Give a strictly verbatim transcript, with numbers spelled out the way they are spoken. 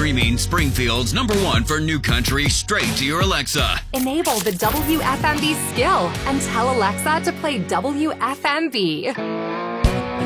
streaming Springfield's number one for new country straight to your Alexa. Enable the W F M B skill and tell Alexa to play W F M B.